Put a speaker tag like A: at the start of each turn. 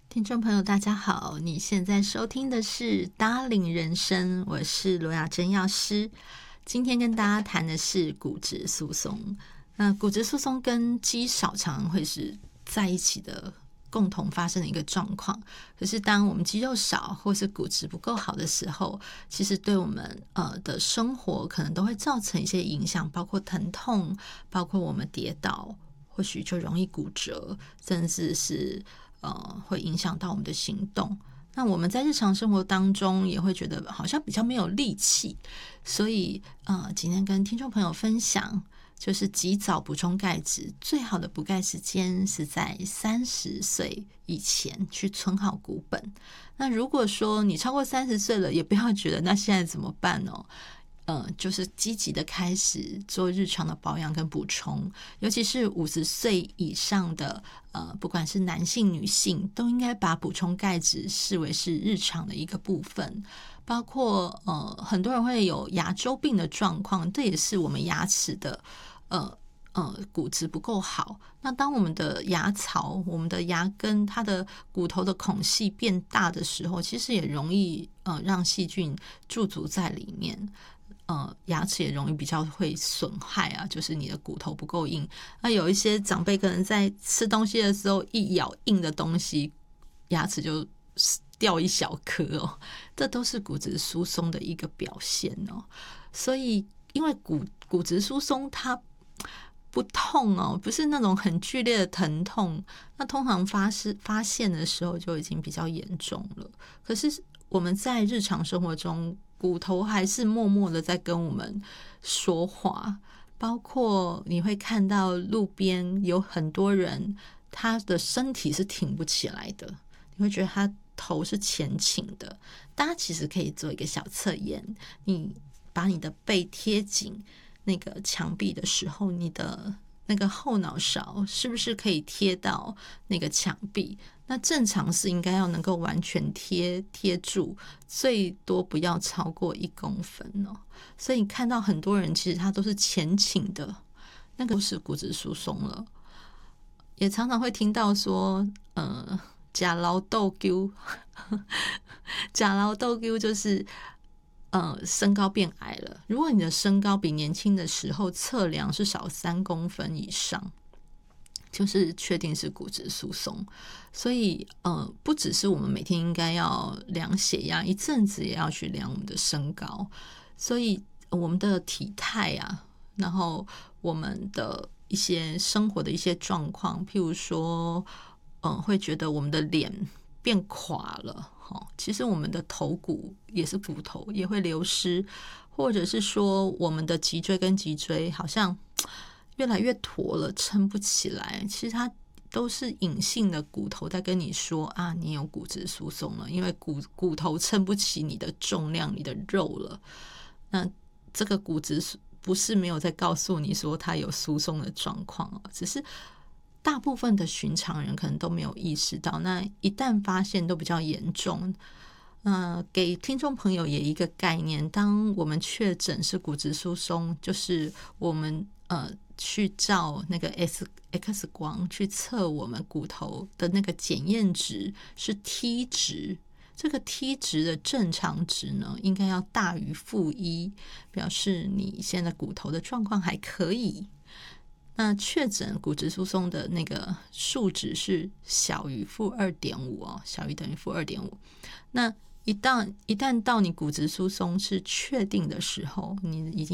A: 听众朋友大家好，你现在收听的是 Darling 人生，我是罗雅珍药师。今天跟大家谈的是骨质疏松。那骨质疏松跟肌少常会是在一起的共同发生的一个状况，可是当我们肌肉少或是骨质不够好的时候，其实对我们的生活可能都会造成一些影响，包括疼痛，包括我们跌倒或许就容易骨折，甚至是会影响到我们的行动。那我们在日常生活当中也会觉得好像比较没有力气，所以今天跟听众朋友分享，就是及早补充钙质，最好的补钙时间是在30岁以前去存好骨本。那如果说你超过30岁了，也不要觉得那现在怎么办哦。就是积极的开始做日常的保养跟补充，尤其是50岁以上的不管是男性女性，都应该把补充钙质视为是日常的一个部分。包括很多人会有牙周病的状况，这也是我们牙齿的骨质不够好。那当我们的牙槽、我们的牙根，它的骨头的孔隙变大的时候，其实也容易让细菌驻足在里面。牙齿也容易比较会损害啊，就是你的骨头不够硬。那有一些长辈可能在吃东西的时候一咬硬的东西，牙齿就掉一小颗哦，这都是骨质疏松的一个表现哦。所以因为骨质疏松它不痛哦，不是那种很剧烈的疼痛，那通常发现的时候就已经比较严重了。可是我们在日常生活中，骨头还是默默的在跟我们说话，包括你会看到路边有很多人，他的身体是挺不起来的，你会觉得他头是前倾的。大家其实可以做一个小测验，你把你的背贴紧那个墙壁的时候，你的那个后脑勺是不是可以贴到那个墙壁？那正常是应该要能够完全贴住，最多不要超过1公分哦。所以看到很多人其实他都是前倾的，那个是骨质疏松了。也常常会听到说假劳豆丢假劳豆丢就是身高变矮了。如果你的身高比年轻的时候测量是少3公分以上，就是确定是骨质疏松。所以不只是我们每天应该要量血压，一阵子也要去量我们的身高。所以我们的体态啊，然后我们的一些生活的一些状况，譬如说会觉得我们的脸变垮了，其实我们的头骨也是骨头也会流失，或者是说我们的脊椎跟脊椎好像越来越驼了，撑不起来，其实它都是隐性的骨头在跟你说啊，你有骨质疏松了，因为骨头撑不起你的重量，你的肉了。那这个骨质不是没有在告诉你说它有疏松的状况，只是大部分的寻常人可能都没有意识到，那一旦发现都比较严重。给听众朋友也一个概念，当我们确诊是骨质疏松，就是我们去照那个 X 光去测我们骨头的那个检验值是 T 值，这个 T 值的正常值呢，应该要大于-1，表示你现在骨头的状况还可以。那确诊骨质疏松的那个数值是小于-2.5哦，小于等于-2.5。那一旦到你骨质疏松是确定的时候，你已经